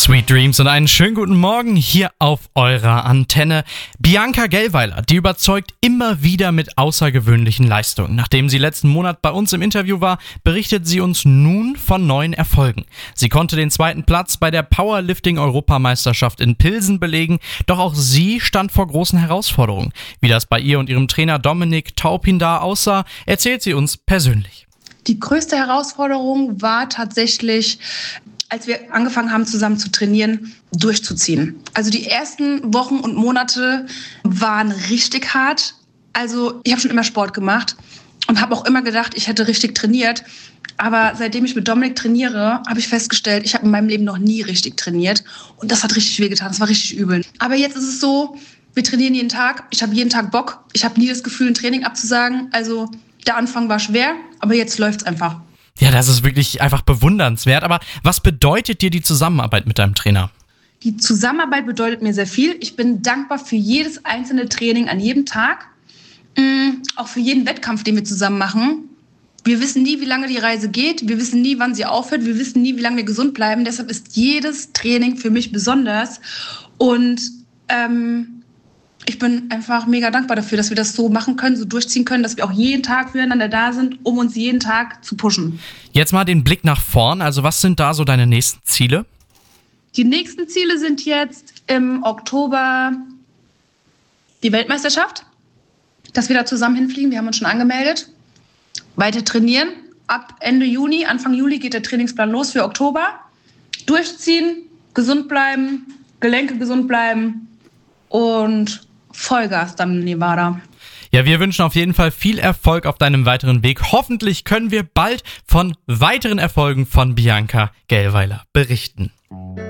Sweet Dreams und einen schönen guten Morgen hier auf eurer Antenne. Bianca Gellweiler, die überzeugt immer wieder mit außergewöhnlichen Leistungen. Nachdem sie letzten Monat bei uns im Interview war, berichtet sie uns nun von neuen Erfolgen. Sie konnte den 2. Platz bei der Powerlifting-Europameisterschaft in Pilsen belegen, doch auch sie stand vor großen Herausforderungen. Wie das bei ihr und ihrem Trainer Dominik Taupin-Dar aussah, erzählt sie uns persönlich. Die größte Herausforderung war tatsächlich, als wir angefangen haben, zusammen zu trainieren, durchzuziehen. Also die ersten Wochen und Monate waren richtig hart. Also ich habe schon immer Sport gemacht und habe auch immer gedacht, ich hätte richtig trainiert. Aber seitdem ich mit Dominik trainiere, habe ich festgestellt, ich habe in meinem Leben noch nie richtig trainiert. Und das hat richtig wehgetan, das war richtig übel. Aber jetzt ist es so, wir trainieren jeden Tag. Ich habe jeden Tag Bock. Ich habe nie das Gefühl, ein Training abzusagen. Also der Anfang war schwer, aber jetzt läuft's einfach. Ja, das ist wirklich einfach bewundernswert. Aber was bedeutet dir die Zusammenarbeit mit deinem Trainer? Die Zusammenarbeit bedeutet mir sehr viel. Ich bin dankbar für jedes einzelne Training an jedem Tag. Auch für jeden Wettkampf, den wir zusammen machen. Wir wissen nie, wie lange die Reise geht. Wir wissen nie, wann sie aufhört. Wir wissen nie, wie lange wir gesund bleiben. Deshalb ist jedes Training für mich besonders. Und ich bin einfach mega dankbar dafür, dass wir das so machen können, so durchziehen können, dass wir auch jeden Tag füreinander da sind, um uns jeden Tag zu pushen. Jetzt mal den Blick nach vorn. Also was sind da so deine nächsten Ziele? Die nächsten Ziele sind jetzt im Oktober die Weltmeisterschaft, dass wir da zusammen hinfliegen. Wir haben uns schon angemeldet. Weiter trainieren. Ab Ende Juni, Anfang Juli geht der Trainingsplan los für Oktober. Durchziehen, gesund bleiben, Gelenke gesund bleiben und Vollgas dann in Nevada. Ja, wir wünschen auf jeden Fall viel Erfolg auf deinem weiteren Weg. Hoffentlich können wir bald von weiteren Erfolgen von Bianca Gellweiler berichten.